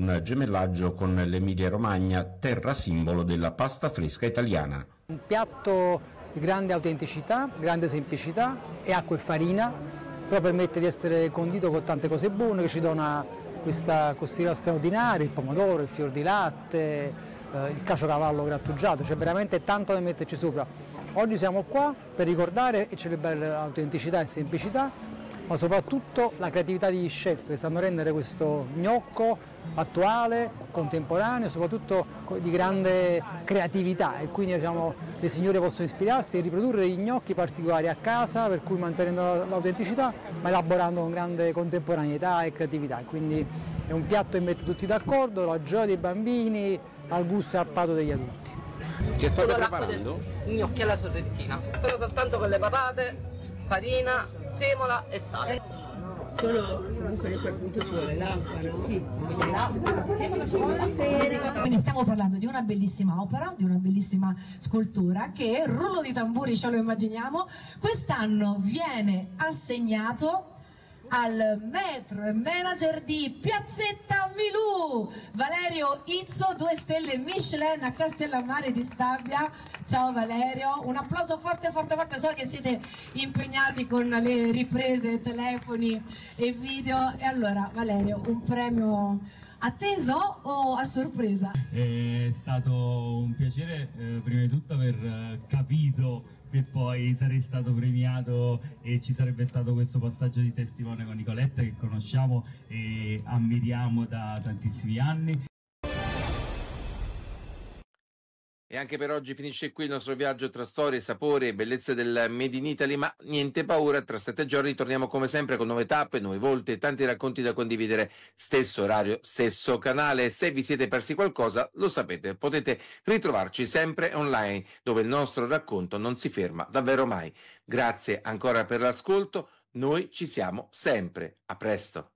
un gemellaggio con l'Emilia-Romagna, terra simbolo della pasta fresca italiana. Un piatto di grande autenticità, grande semplicità, e acqua e farina, però permette di essere condito con tante cose buone che ci dona questa costina straordinaria, il pomodoro, il fior di latte, il caciocavallo grattugiato, c'è veramente tanto da metterci sopra. Oggi siamo qua per ricordare e celebrare l'autenticità e semplicità, ma soprattutto la creatività degli chef che sanno rendere questo gnocco attuale, contemporaneo, soprattutto di grande creatività, e quindi le signore possono ispirarsi e riprodurre gli gnocchi particolari a casa, per cui mantenendo l'autenticità ma elaborando con grande contemporaneità e creatività. Quindi è un piatto che mette tutti d'accordo, la gioia dei bambini al gusto e al palato degli adulti. Ci state preparando? Gnocchi alla sorrentina, sono soltanto con le patate, farina, semola e sale. Solo comunque nel quel punto ci vuole l'acqua, no? Sì, quindi stiamo parlando di una bellissima opera, di una bellissima scultura che, rullo di tamburi ce lo immaginiamo, quest'anno viene assegnato al maître e manager di Piazzetta Milù, Valerio Izzo, 2 stelle Michelin a Castellammare di Stabia. Ciao Valerio, un applauso forte forte forte, so che siete impegnati con le riprese, telefoni e video. E allora Valerio, un premio atteso o a sorpresa? È stato un piacere prima di tutto aver capito che poi sarei stato premiato e ci sarebbe stato questo passaggio di testimone con Nicoletta, che conosciamo e ammiriamo da tantissimi anni. E anche per oggi finisce qui il nostro viaggio tra storie, sapori e bellezze del Made in Italy, ma niente paura, tra 7 giorni torniamo come sempre con nuove tappe, nuovi volti e tanti racconti da condividere, stesso orario, stesso canale. Se vi siete persi qualcosa, lo sapete, potete ritrovarci sempre online, dove il nostro racconto non si ferma davvero mai. Grazie ancora per l'ascolto, noi ci siamo sempre, a presto.